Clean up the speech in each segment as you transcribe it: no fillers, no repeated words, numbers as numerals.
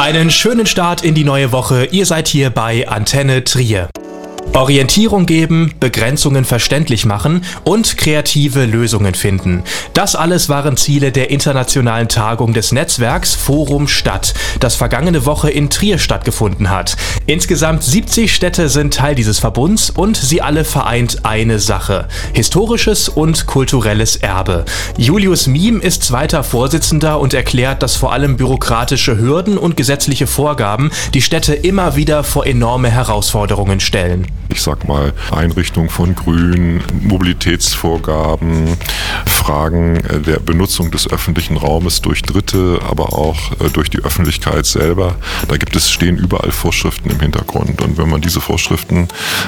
Einen schönen Start in die neue Woche. Ihr seid hier bei Antenne Trier. Orientierung geben, Begrenzungen verständlich machen und kreative Lösungen finden. Das alles waren Ziele der internationalen Tagung des Netzwerks Forum Stadt, das vergangene Woche in Trier stattgefunden hat. Insgesamt 70 Städte sind Teil dieses Verbunds und sie alle vereint eine Sache: historisches und kulturelles Erbe. Julius Miem ist zweiter Vorsitzender und erklärt, dass vor allem bürokratische Hürden und gesetzliche Vorgaben die Städte immer wieder vor enorme Herausforderungen stellen. Ich sag mal, Einrichtung von Grün, Mobilitätsvorgaben, Fragen der Benutzung des öffentlichen Raumes durch Dritte, aber auch durch die Öffentlichkeit selber. Stehen überall Vorschriften im Hintergrund. Und wenn man diese Vorschriften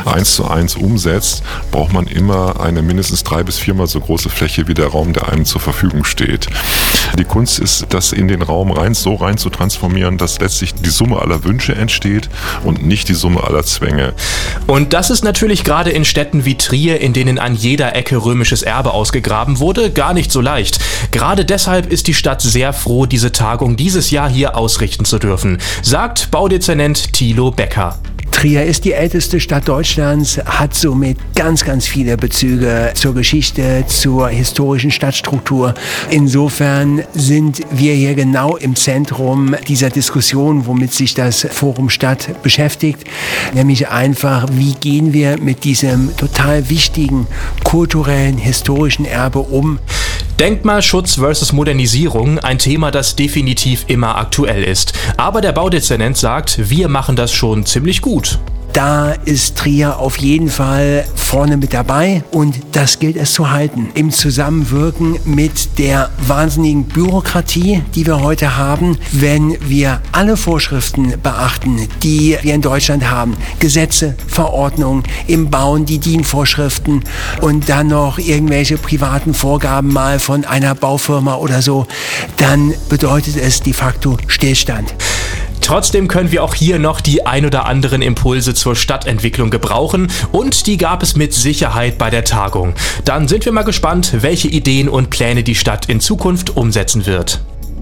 1:1 umsetzt, braucht man immer eine mindestens 3- bis 4-mal so große Fläche wie der Raum, der einem zur Verfügung steht. Die Kunst ist, das in den Raum so rein zu transformieren, dass letztlich die Summe aller Wünsche entsteht und nicht die Summe aller Zwänge. Und das ist natürlich gerade in Städten wie Trier, in denen an jeder Ecke römisches Erbe ausgegraben wurde, gar nicht so leicht. Gerade deshalb ist die Stadt sehr froh, diese Tagung dieses Jahr hier ausrichten zu dürfen, sagt Baudezernent Thilo Becker. Trier ist die älteste Stadt Deutschlands, hat somit ganz, ganz viele Bezüge zur Geschichte, zur historischen Stadtstruktur. Insofern sind wir hier genau im Zentrum dieser Diskussion, womit sich das Forum Stadt beschäftigt. Nämlich einfach, wie gehen wir mit diesem total wichtigen kulturellen, historischen Erbe um? Denkmalschutz versus Modernisierung, ein Thema, das definitiv immer aktuell ist. Aber der Baudezernent sagt, wir machen das schon ziemlich gut. Da ist Trier auf jeden Fall vorne mit dabei und das gilt es zu halten. Im Zusammenwirken mit der wahnsinnigen Bürokratie, die wir heute haben, wenn wir alle Vorschriften beachten, die wir in Deutschland haben, Gesetze, Verordnungen, im Bauen die DIN-Vorschriften und dann noch irgendwelche privaten Vorgaben mal von einer Baufirma oder so, dann bedeutet es de facto Stillstand. Trotzdem können wir auch hier noch die ein oder anderen Impulse zur Stadtentwicklung gebrauchen und die gab es mit Sicherheit bei der Tagung. Dann sind wir mal gespannt, welche Ideen und Pläne die Stadt in Zukunft umsetzen wird.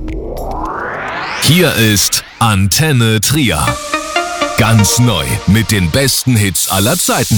Hier ist Antenne Trier. Ganz neu mit den besten Hits aller Zeiten.